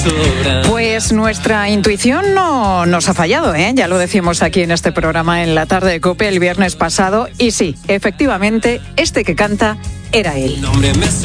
Pues nuestra intuición no nos ha fallado, ¿eh? Ya lo decimos aquí en este programa en la tarde de COPE el viernes pasado. Y sí, efectivamente, este que canta era él.